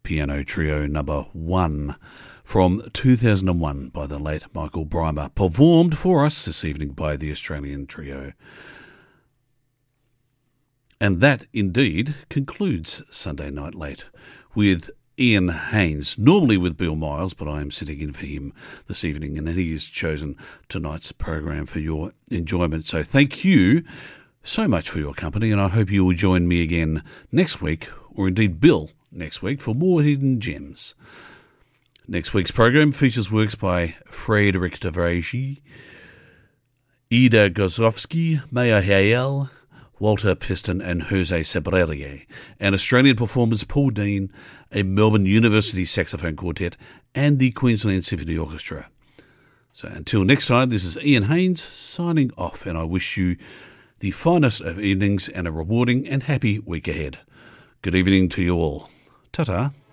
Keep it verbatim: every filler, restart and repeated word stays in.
Piano Trio number one from two thousand one by the late Michael Brymer, performed for us this evening by the Australian Trio. And that indeed concludes Sunday Night Late with Ian Haynes, normally with Bill Miles, but I am sitting in for him this evening, and he has chosen tonight's program for your enjoyment. So thank you so much for your company, and I hope you will join me again next week, or indeed Bill next week, for more Hidden Gems. Next week's program features works by Friedrich de Vrij, Ida Gozowski, Maya Hayel, Walter Piston and Jose Sabrerier, and Australian performers Paul Dean, a Melbourne University saxophone quartet, and the Queensland Symphony Orchestra. So until next time, this is Ian Haynes signing off, and I wish you the finest of evenings and a rewarding and happy week ahead. Good evening to you all. Ta-ta.